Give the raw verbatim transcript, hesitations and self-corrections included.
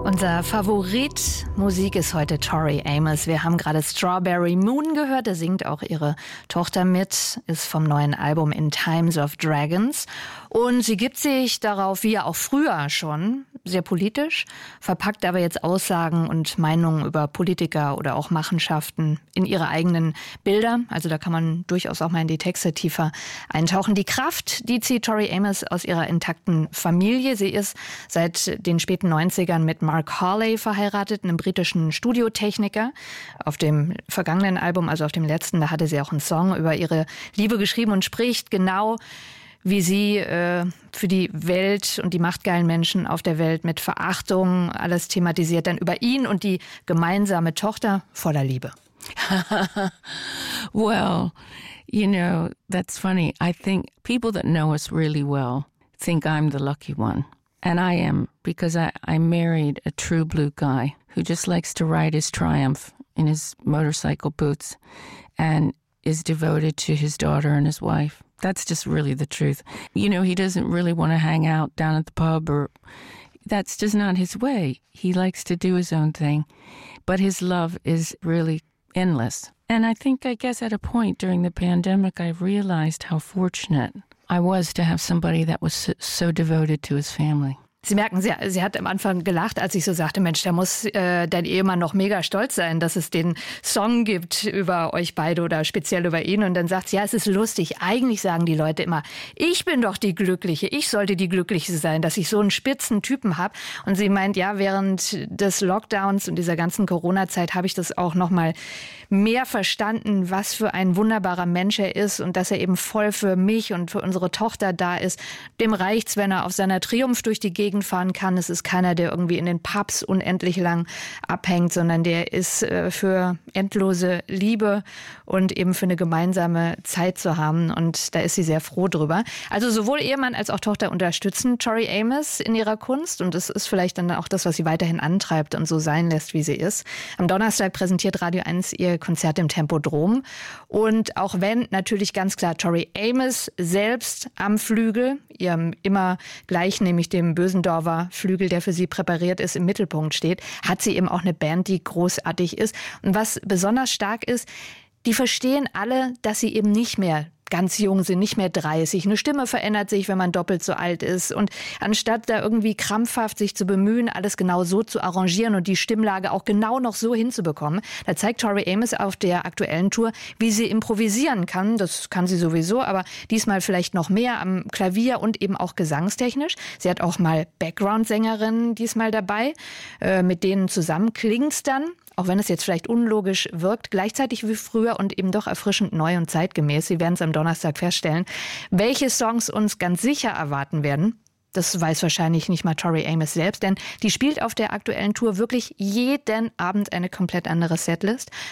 Unser Favorit Musik ist heute Tori Amos. Wir haben gerade Strawberry Moon gehört. Da singt auch ihre Tochter mit, ist vom neuen Album In Times of Dragons. Und sie gibt sich darauf, wie ja auch früher schon, sehr politisch, verpackt aber jetzt Aussagen und Meinungen über Politiker oder auch Machenschaften in ihre eigenen Bilder. Also da kann man durchaus auch mal in die Texte tiefer eintauchen. Die Kraft, die zieht Tori Amos aus ihrer intakten Familie. Sie ist seit den späten neunzigern mit Mark Hawley verheiratet, einem britischen Studiotechniker. Auf dem vergangenen Album, also auf dem letzten, da hatte sie auch einen Song über ihre Liebe geschrieben und spricht genau, wie sie äh, für die Welt und die machtgeilen Menschen auf der Welt mit Verachtung alles thematisiert, dann über ihn und die gemeinsame Tochter voller Liebe. Well, you know, that's funny. I think people that know us really well think I'm the lucky one. And I am, because I, I married a true blue guy who just likes to ride his Triumph in his motorcycle boots and is devoted to his daughter and his wife. That's just really the truth. You know, he doesn't really want to hang out down at the pub, or that's just not his way. He likes to do his own thing, but his love is really endless. And I think, I guess at a point during the pandemic, I realized how fortunate I was to have somebody that was so, so devoted to his family. Sie merken, sie, sie hat am Anfang gelacht, als ich so sagte, Mensch, da muss äh, dein Ehemann noch mega stolz sein, dass es den Song gibt über euch beide oder speziell über ihn. Und dann sagt sie, ja, es ist lustig. Eigentlich sagen die Leute immer, ich bin doch die Glückliche. Ich sollte die Glückliche sein, dass ich so einen spitzen Typen habe. Und sie meint, ja, während des Lockdowns und dieser ganzen Corona-Zeit habe ich das auch noch mal mehr verstanden, was für ein wunderbarer Mensch er ist und dass er eben voll für mich und für unsere Tochter da ist. Dem reicht's, wenn er auf seiner Triumph durch die Gegend fahren kann. Es ist keiner, der irgendwie in den Pubs unendlich lang abhängt, sondern der ist äh, für endlose Liebe und eben für eine gemeinsame Zeit zu haben. Und da ist sie sehr froh drüber. Also sowohl Ehemann als auch Tochter unterstützen Tori Amos in ihrer Kunst. Und das ist vielleicht dann auch das, was sie weiterhin antreibt und so sein lässt, wie sie ist. Am Donnerstag präsentiert Radio eins ihr Konzert im Tempodrom. Und auch wenn natürlich ganz klar Tori Amos selbst am Flügel, ihrem immer gleich, nämlich dem Bösendorfer Flügel, der für sie präpariert ist, im Mittelpunkt steht, hat sie eben auch eine Band, die großartig ist. Und was besonders stark ist, die verstehen alle, dass sie eben nicht mehr ganz jung sind, nicht mehr dreißig. Eine Stimme verändert sich, wenn man doppelt so alt ist. Und anstatt da irgendwie krampfhaft sich zu bemühen, alles genau so zu arrangieren und die Stimmlage auch genau noch so hinzubekommen, da zeigt Tori Amos auf der aktuellen Tour, wie sie improvisieren kann. Das kann sie sowieso, aber diesmal vielleicht noch mehr am Klavier und eben auch gesangstechnisch. Sie hat auch mal Background-Sängerinnen diesmal dabei. Äh, mit denen zusammen klingt's dann, auch wenn es jetzt vielleicht unlogisch wirkt, gleichzeitig wie früher und eben doch erfrischend neu und zeitgemäß. Sie werden es am Donnerstag feststellen. Welche Songs uns ganz sicher erwarten werden, das weiß wahrscheinlich nicht mal Tori Amos selbst, denn die spielt auf der aktuellen Tour wirklich jeden Abend eine komplett andere Setlist.